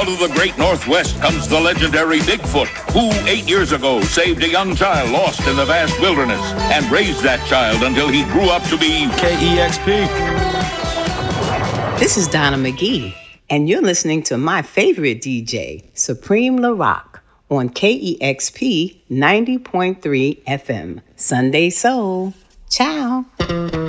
the great Northwest comes the legendary Bigfoot, who 8 years ago saved a young child lost in the vast wilderness and raised that child until he grew up to be KEXP. This is Donna McGee, and you're listening to my favorite DJ, Supreme LaRock, on KEXP 90.3 FM. Sunday Soul. Ciao.